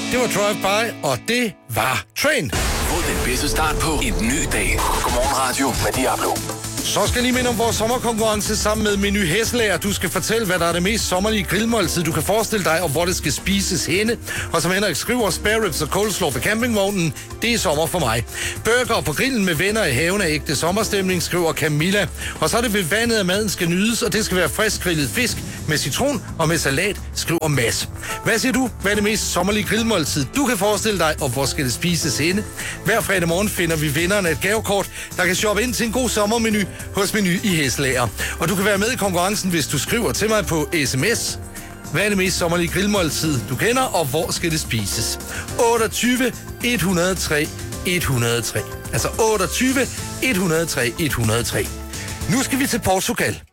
Det var Drive By, og det var Train. Få den bedste start på en ny dag. Godmorgen Radio med Diablo. Så skal jeg lige minde om vores sommerkonkurrence sammen med Meny Hesselager. Du skal fortælle, hvad der er det mest sommerlige grillmåltid, du kan forestille dig, og hvor det skal spises henne. Og som Henrik skriver, spare ribs og coleslaw på campingvognen, det er sommer for mig. Burger på grillen med venner i haven er ægte sommerstemning, skriver Camilla. Og så er det ved vandet, at maden skal nydes, og det skal være frisk grillet fisk med citron og med salat, skriver Mads. Hvad siger du? Hvad er det mest sommerlige grillmåltid, du kan forestille dig, og hvor skal det spises henne? Hver fredag morgen finder vi vinderen af et gavekort, der kan shoppe ind til en god sommermenu hos Meny i Hesselager. Og du kan være med i konkurrencen, hvis du skriver til mig på sms. Hvad er det mest sommerlige grillmåltid, du kender, og hvor skal det spises? 28 103 103. Altså 28 103 103. Nu skal vi til Portugal.